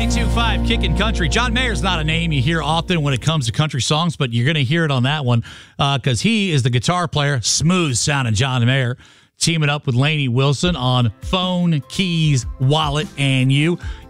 92.5 Kickin' Country. John Mayer's not a name you hear often when it comes to country songs, but you're going to hear it on that one because he is the guitar player, smooth sounding John Mayer, teaming up with Lainey Wilson on Phone, Keys, Wallet, and You.